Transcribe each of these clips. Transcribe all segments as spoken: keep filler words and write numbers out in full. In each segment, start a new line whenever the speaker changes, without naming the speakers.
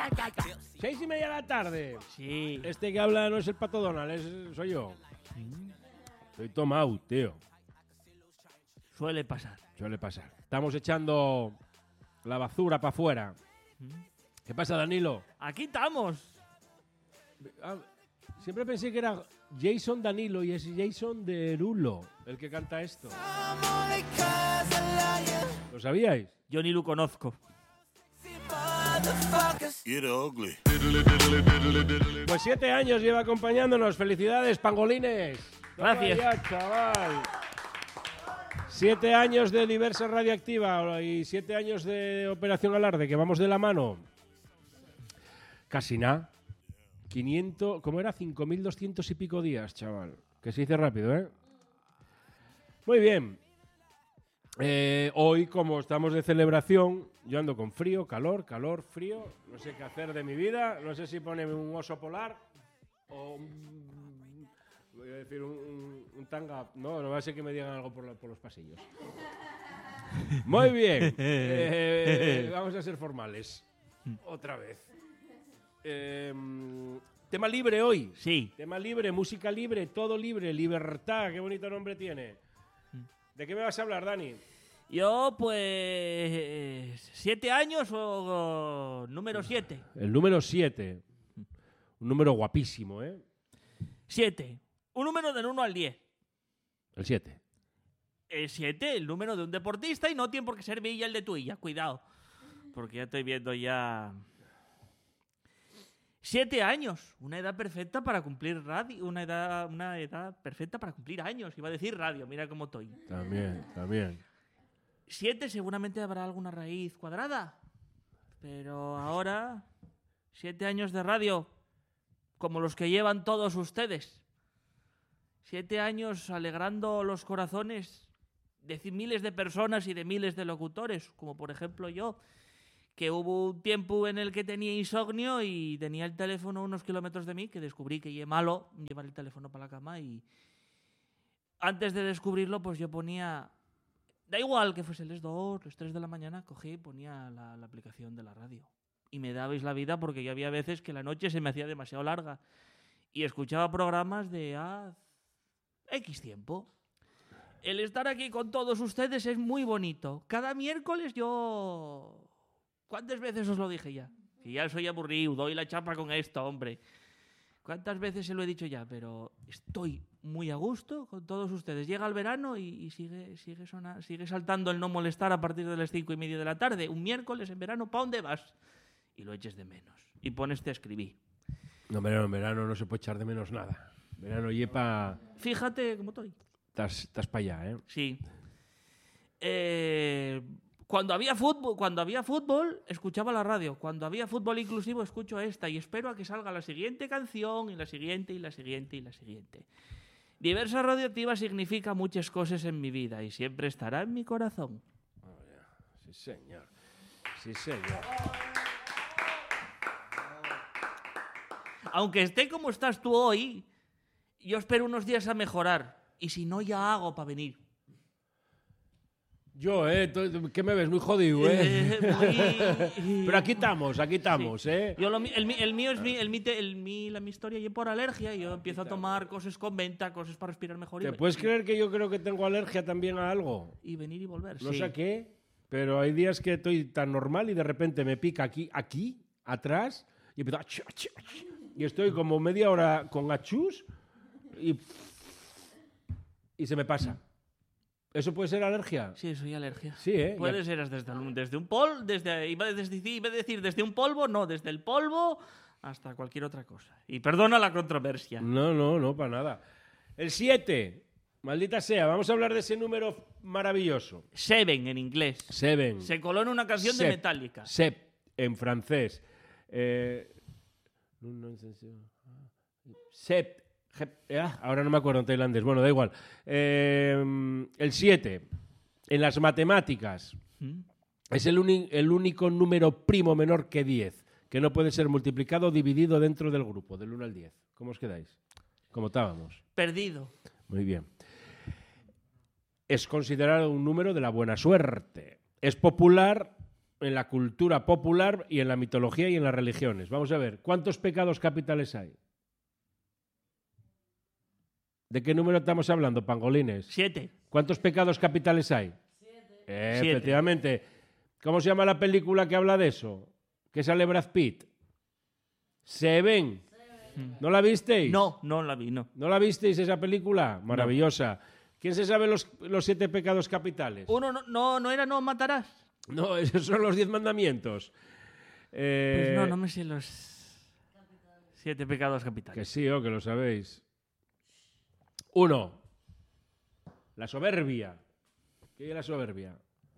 Seis y media de la tarde.
Sí.
Este que habla no es el Pato Donald, es, soy yo. Estoy tomado, tío.
Suele pasar.
Suele pasar. Estamos echando la basura para afuera. ¿Qué pasa, Danilo?
Aquí estamos.
Ah, siempre pensé que era Jason Danilo y es Jason Derulo el que canta esto. ¿Lo sabíais?
Yo ni lo conozco.
Pues siete años lleva acompañándonos. Felicidades, pangolines. Toma
Gracias.
ya, chaval. Siete años de Diversa Radioactiva y siete años de Operación Alarde, que vamos de la mano. Casi nada. quinientos, ¿cómo era? cinco mil doscientos y pico días, chaval. Que se dice rápido, ¿eh? Muy bien. Eh, hoy, como estamos de celebración, yo ando con frío, calor, calor, frío. No sé qué hacer de mi vida. No sé si ponerme un oso polar o un, voy a decir un, un, un tanga. No, no va a ser que me digan algo por, la, por los pasillos. Muy bien. Eh, vamos a ser formales. Otra vez. Eh, tema libre hoy.
Sí.
Tema libre, música libre, todo libre, libertad. Qué bonito nombre tiene. ¿De qué me vas a hablar, Dani?
Yo, pues... ¿Siete años o, o número siete?
El número siete. Un número guapísimo, ¿eh?
Siete. Un número del uno al diez.
El siete.
El siete, el número de un deportista y no tiene por qué ser Villa el de tuya. Cuidado. Porque ya estoy viendo ya... Siete años. Una edad perfecta para cumplir radio. Una edad, una edad perfecta para cumplir años. Iba a decir radio. Mira cómo estoy.
También, también.
Siete seguramente habrá alguna raíz cuadrada. Pero ahora... Siete años de radio. Como los que llevan todos ustedes. Siete años alegrando los corazones de miles de personas y de miles de locutores. Como por ejemplo yo. Que hubo un tiempo en el que tenía insomnio y tenía el teléfono a unos kilómetros de mí, que descubrí que es malo llevar el teléfono para la cama y antes de descubrirlo pues yo ponía, da igual que fuese las dos, las tres de la mañana, cogí y ponía la, la aplicación de la radio y me dabais la vida porque yo había veces que la noche se me hacía demasiado larga y escuchaba programas de a X tiempo. El estar aquí con todos ustedes es muy bonito. Cada miércoles yo... ¿Cuántas veces os lo dije ya? Que ya soy aburrido, doy la chapa con esto, hombre. ¿Cuántas veces se lo he dicho ya? Pero estoy muy a gusto con todos ustedes. Llega el verano y, y sigue, sigue, sona, sigue saltando el no molestar a partir de las cinco y media de la tarde. Un miércoles en verano, ¿pa' dónde vas? Y lo eches de menos. Y poneste a escribir.
No, en verano, en verano no se puede echar de menos nada. En verano llepa...
Fíjate cómo estoy.
Estás para allá, ¿eh?
Sí. Eh... Cuando había fútbol, cuando había fútbol, escuchaba la radio. Cuando había fútbol inclusivo, escucho esta y espero a que salga la siguiente canción y la siguiente y la siguiente y la siguiente. Diversa Radioactiva significa muchas cosas en mi vida y siempre estará en mi corazón.
Oh, yeah. Sí, señor. Sí, señor.
Aunque esté como estás tú hoy, yo espero unos días a mejorar. Y si no, ya hago para venir.
Yo, ¿eh? ¿Qué me ves? Muy jodido, ¿eh?
eh muy...
Pero aquí estamos, aquí estamos, sí. ¿eh?
Yo lo, el, el mío es mi, el, mi, el, mi, la, mi historia y por alergia. Y yo empiezo a tomar cosas con venta, cosas para respirar mejor.
¿Te
y,
puedes
y,
creer que yo creo que tengo alergia también a algo?
Y venir y volver,
No
sí.
sé a qué, pero hay días que estoy tan normal y de repente me pica aquí, aquí, atrás, y empiezo a... Y estoy como media hora con achús y... y se me pasa. ¿Eso puede ser alergia?
Sí, soy alergia.
Sí, ¿eh?
Puede
ya.
ser desde, desde un polvo, desde, iba a decir, iba a decir desde un polvo, no, desde el polvo hasta cualquier otra cosa. Y perdona la controversia.
No, no, no, para nada. El siete, maldita sea, vamos a hablar de ese número maravilloso.
Seven en inglés.
Seven.
Se coló en una canción
Sep,
de Metallica.
Sep, en francés. Eh, Sep. Ah, ahora no me acuerdo en tailandés. Bueno, da igual. Eh, el siete, en las matemáticas, ¿Mm? es el, uni- el único número primo menor que diez, que no puede ser multiplicado o dividido dentro del grupo, del uno al diez. ¿Cómo os quedáis? ¿Cómo estábamos?
Perdido.
Muy bien. Es considerado un número de la buena suerte. Es popular en la cultura popular y en la mitología y en las religiones. Vamos a ver, ¿cuántos pecados capitales hay? ¿De qué número estamos hablando, pangolines?
Siete.
¿Cuántos pecados capitales hay? Siete. Eh,
Siete.
Efectivamente. ¿Cómo se llama la película que habla de eso? ¿Que sale Brad Pitt? Seven. Seven. ¿No la visteis?
No, no la vi, no.
¿No la visteis esa película? Maravillosa. No. ¿Quién se sabe los, los siete pecados capitales?
Uno no, no, no era no matarás.
No, esos son los diez mandamientos. Eh,
pues no, no me sé los siete pecados capitales.
Que sí, oh, que lo sabéis. Uno, la soberbia. ¿Qué es la soberbia?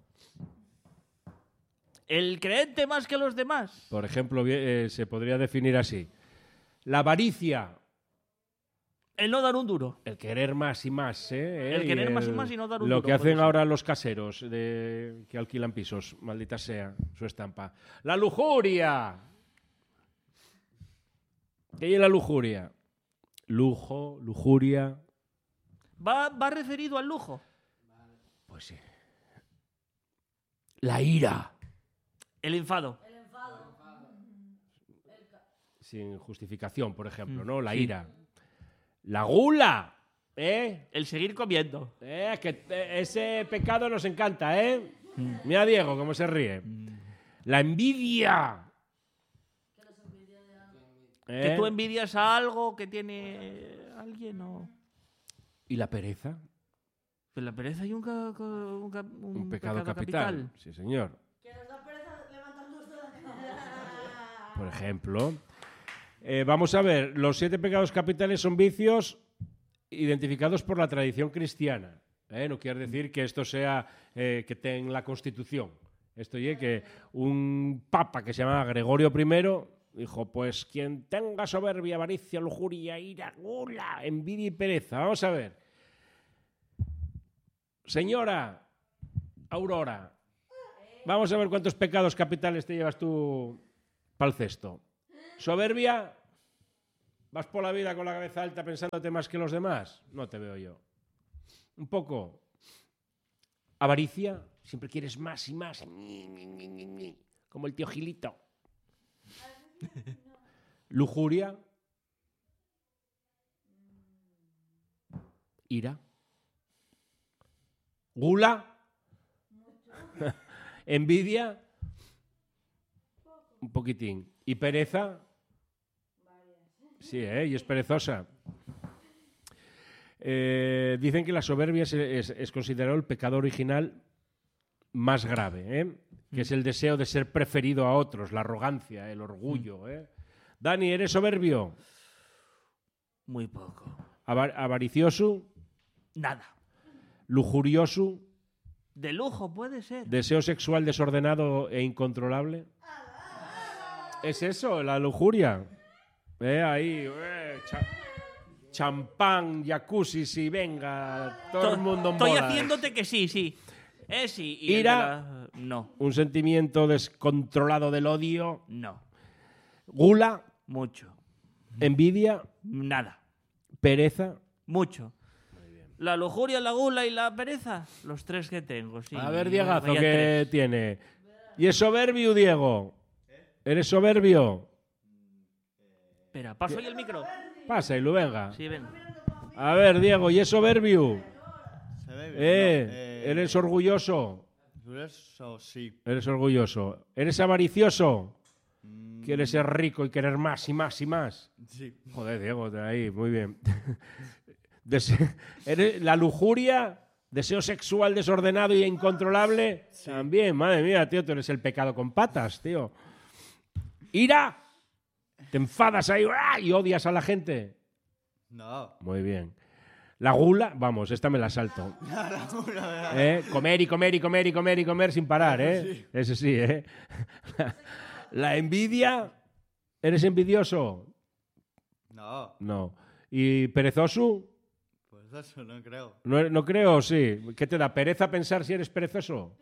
El creente más que los demás.
Por ejemplo, eh, se podría definir así. La avaricia.
El no dar un duro.
El querer más y más. ¿eh?
El querer
y
más
el,
y más y no dar un
lo
duro.
Lo que hacen ahora los caseros de, que alquilan pisos. Maldita sea su estampa. La lujuria. ¿Qué es la lujuria? Lujo, lujuria.
¿Va, va referido al lujo?
Pues sí. La ira.
El enfado.
El enfado.
Sin justificación, por ejemplo, ¿no? La
sí.
ira. La gula. ¿Eh?
El seguir comiendo.
Eh, que eh, ese pecado nos encanta, ¿eh? Mm. Mira a Diego cómo se ríe. Mm. La envidia.
Que nos envidia de algo.
¿Eh?
Que tú envidias a algo que tiene alguien o...
¿Y la pereza?
Pues la pereza hay un, ca un, ca un,
un pecado,
pecado
capital.
capital.
Sí, señor.
Que nos da pereza levantarnos de la cama.
Por ejemplo. Eh, vamos a ver, los siete pecados capitales son vicios identificados por la tradición cristiana. ¿eh? No quiere decir que esto sea eh, que esté en la Constitución. Esto es que un papa que se llamaba Gregorio primero dijo, pues quien tenga soberbia, avaricia, lujuria, ira, gula, envidia y pereza. Vamos a ver. Señora Aurora, vamos a ver cuántos pecados capitales te llevas tú para el cesto. ¿Soberbia? ¿Vas por la vida con la cabeza alta pensándote más que los demás? No te veo yo. Un poco. ¿Avaricia? Siempre quieres más y más. Como el tío Gilito. ¿Lujuria? ¿Ira? ¿Gula? ¿Envidia? Un poquitín. ¿Y pereza? Sí, ¿eh? Y es perezosa. Eh, dicen que la soberbia es, es, es considerado el pecado original más grave, ¿eh? Que es el deseo de ser preferido a otros, la arrogancia, el orgullo. ¿eh? Dani, ¿eres soberbio?
Muy poco.
Avar ¿Avaricioso?
Nada.
¿Lujurioso?
De lujo puede ser.
¿Deseo sexual desordenado e incontrolable? ¿Es eso, la lujuria? Eh, ahí, eh, cha champán, jacuzzi, sí, venga, todo
to
el mundo en
Estoy
bolas.
haciéndote que sí, sí. Eh, sí. Y
Ira,
la... no.
Un sentimiento descontrolado del odio.
No.
Gula.
Mucho.
Envidia.
Nada.
Pereza.
Mucho. La lujuria, la gula y la pereza, los tres que tengo, sí.
A ver, Diegazo,
Vaya
¿qué
tres.
tiene? ¿Y es soberbio, Diego? ¿Eres soberbio?
Espera, paso ahí el micro.
Pasa y lo venga.
Sí, ven.
A ver, Diego, ¿y es soberbio?
Eh,
Eh,
no, eh,
¿Eres orgulloso?
Eso sí.
Eres orgulloso. ¿Eres avaricioso?
Mm,
¿Quieres ser rico y querer más y más y más?
sí.
Joder, Diego, de ahí, muy bien. Dese ¿Eres la lujuria? ¿Deseo sexual desordenado y incontrolable?
Sí.
También, madre mía, tío, tú eres el pecado con patas, tío. ¿Ira? ¿Te enfadas ahí ¡ah! Y odias a la gente?
No.
Muy bien. La gula, vamos, esta me la salto. ¿Eh? Comer y comer y comer y comer y comer sin parar, ¿eh?
Sí.
Ese sí, ¿eh? La, la envidia, ¿eres envidioso?
No.
No. ¿Y perezoso?
Pues eso no creo.
No, no creo, sí. ¿Qué te da pereza pensar si eres perezoso?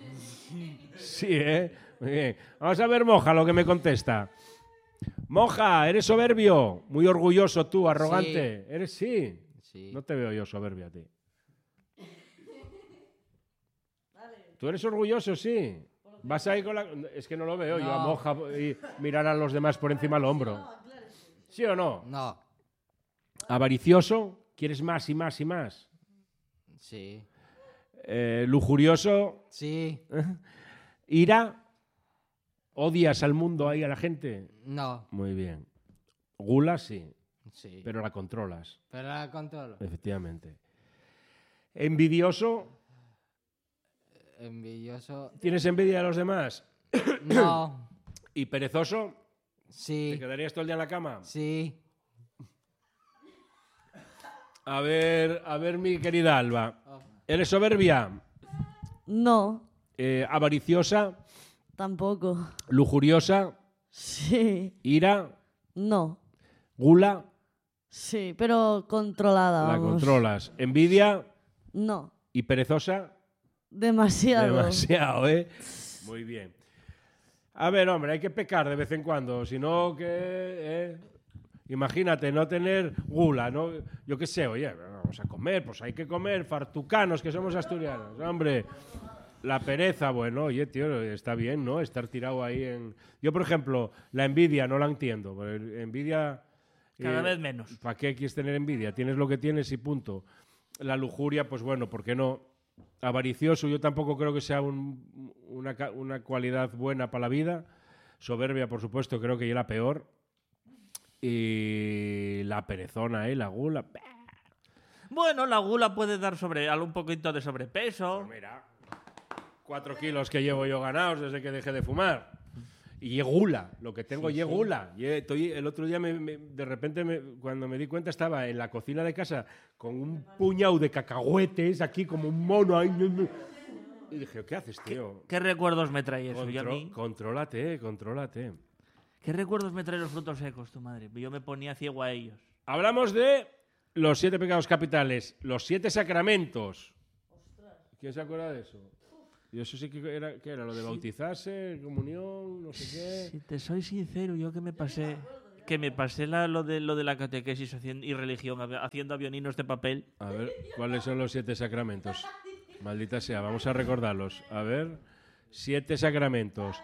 Sí, ¿eh? Muy bien. Vamos a ver, Moja, lo que me contesta. Moja, ¿eres soberbio? Muy orgulloso tú, arrogante. ¿Eres sí?
Sí.
No te veo yo soberbio a ti. ¿Tú eres orgulloso, sí?
Por lo
Vas ahí con la... Es que no lo veo, yo a
No.
moja y mirar a los demás por encima del hombro. ¿Sí o no?
No.
Avaricioso, quieres más y más y más.
Sí.
Eh, lujurioso,
Sí.
ira, odias al mundo ahí a la gente.
No.
Muy bien. Gula, sí,
Sí.
pero la controlas,
Pero la controlo.
efectivamente. Envidioso,
Envidioso.
¿tienes envidia de los demás?
No.
Y perezoso, ¿te
Sí.
quedarías todo el día en la cama?
Sí.
A ver, a ver, mi querida Alba. ¿Eres soberbia?
No,
Eh, avariciosa,
tampoco.
lujuriosa,
Sí,
ira,
no.
gula,
Sí, pero controlada,
la
vamos.
controlas. Envidia
No,
y perezosa,
demasiado.
demasiado, ¿eh? Muy bien. A ver, hombre, hay que pecar de vez en cuando, si no que... ¿eh? Imagínate, no tener gula, ¿no? Yo qué sé, oye, vamos a comer, pues hay que comer, fartucanos, que somos asturianos, hombre. La pereza, bueno, oye, tío, está bien, ¿no? Estar tirado ahí en... Yo, por ejemplo, la envidia no la entiendo. porque Envidia...
Cada vez menos.
¿Para qué quieres tener envidia? Tienes lo que tienes y punto. La lujuria, pues bueno, ¿por qué no? Avaricioso, yo tampoco creo que sea un- una, ca- una cualidad buena para la vida. Soberbia, por supuesto, creo que ya la peor. Y la perezona, ¿eh? La gula.
Bueno, la gula puede dar sobre algo un poquito de sobrepeso.
Mira, cuatro kilos que llevo yo ganados desde que dejé de fumar. Y gula, lo que tengo
Sí,
y
sí.
gula. Y estoy- el otro día, me- me- de repente, me- cuando me di cuenta, estaba en la cocina de casa con un puñado de cacahuetes aquí como un mono. Ahí. Y dije, ¿qué haces, tío?
¿Qué recuerdos me trae eso? Y a
Contro-
mí,
contrólate, contrólate.
¿qué recuerdos me trae los frutos secos, tu madre? Yo me ponía ciego a ellos.
Hablamos de los siete pecados capitales, los siete sacramentos. ¿Quién se acuerda de eso? Y eso sí que era, ¿qué era? Lo de bautizarse, comunión, no sé qué.
Si te soy sincero, yo que me pasé que me pasé la- lo, de, lo de la catequesis haciendo, y religión avi- haciendo avioninos de papel.
A ver, ¿cuáles son los siete sacramentos? Maldita sea, vamos a recordarlos. A ver, siete sacramentos.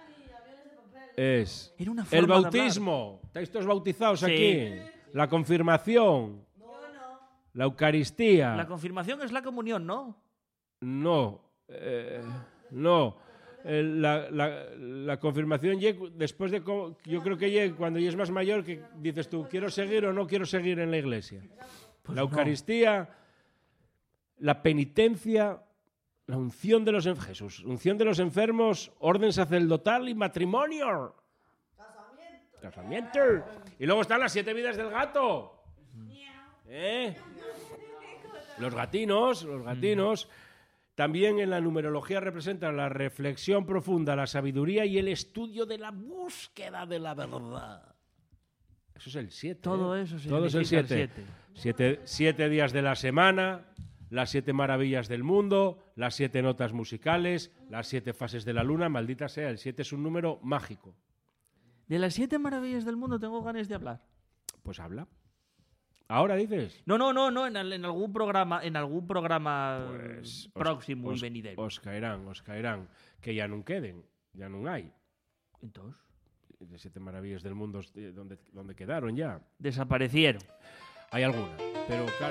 Es
Era una
el
forma de hablar.
bautismo. ¿Estáis todos bautizados
Sí.
aquí? La confirmación. La Eucaristía.
La confirmación es la comunión, ¿no?
No, eh, no. Eh, la, la- la confirmación lle- después de co- yo creo que lle- cuando ya es más mayor que dices tú quiero seguir o no quiero seguir en la iglesia.
Pues
la
no.
Eucaristía, la penitencia, la unción de los enf- Jesús, unción de los enfermos, orden sacerdotal y matrimonio. Casamiento. Casamiento. Y luego están las siete vidas del gato. ¿Eh? Los gatinos, los gatinos. También en la numerología representan la reflexión profunda, la sabiduría y el estudio de la búsqueda de la verdad. Eso es el siete.
Todo eso
Todo es el
significa el
siete.
siete.
Siete, siete días de la semana, las siete maravillas del mundo, las siete notas musicales, las siete fases de la luna. Maldita sea, el siete es un número mágico.
De las siete maravillas del mundo tengo ganas de hablar.
Pues habla. Ahora dices.
No, no, no, no, en, al- en algún programa, en algún programa
Pues, os-
próximo
os,
y venidero.
Os caerán, os caerán. Que ya no queden, ya no hay.
Entonces,
De siete maravillas del mundo, eh, donde, donde quedaron ya.
desaparecieron.
Hay alguna, pero claro.